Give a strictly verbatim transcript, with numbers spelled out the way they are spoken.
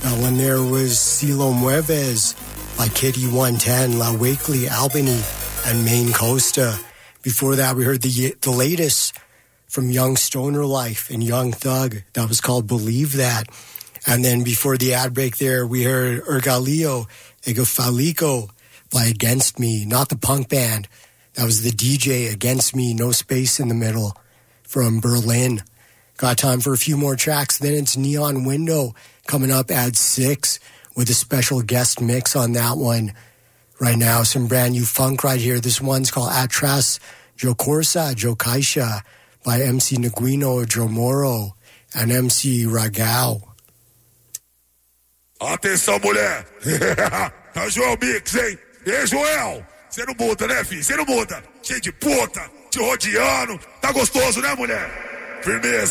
That one there was Silo Mueves by Kitty one ten, La Wakely, Albany, and Maine Costa. Before that, we heard the the latest from Young Stoner Life and Young Thug. That was called Believe That. And then before the ad break there, we heard Ergalio, Egofalico by Against Me, not the punk band. That was the D J, Against Me, no space in the middle, from Berlin. Got time for a few more tracks. Then it's Neon Window coming up at six with a special guest mix on that one. Right now, some brand new funk right here. This one's called Atras Joe Corsa, Joe Kaisha by M C Neguino, Joe Moro, and M C Ragao. Atenção, mulher! É o Joel Mix, hein? E aí, Joel? Você não muda, né, filho? Você não muda. Cheio de puta, te rodeando. Tá gostoso, né, mulher? Firmeza.